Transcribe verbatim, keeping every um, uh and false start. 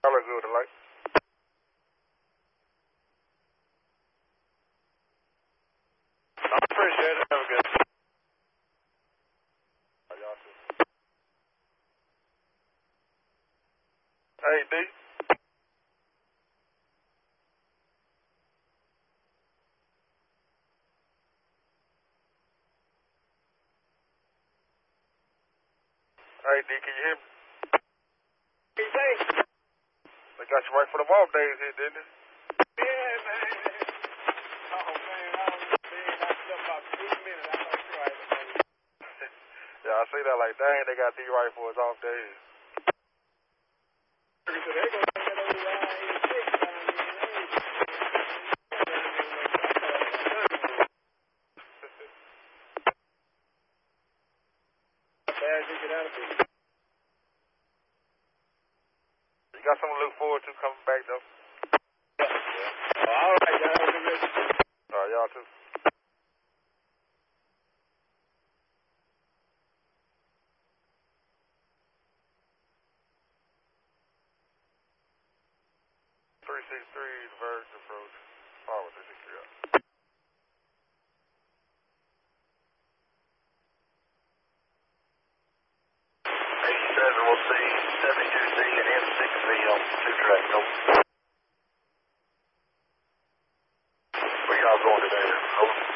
Y'all are good, like. I appreciate it. Have a good one. Y'all too. Hey, D. Hey, D, can you hear me? Hey, thanks. They got you right for the off days here, didn't they? Yeah, man. Oh, man, I was saying I slept about three minutes. I'm not sure I even made it. Yeah, I see that like, dang, they got D right for his off days. So they're going to get over I eighty-six down here. Bad to get out of here. You got something to look forward to coming back, though? Yeah, yeah. Oh, all right, y'all. Have a good rest of the day. All right, y'all too. three six three, Verge approach. Forward three six three up. eighty-seven, we'll see seventy-two C and M six V on two track. Where y'all going today? Over.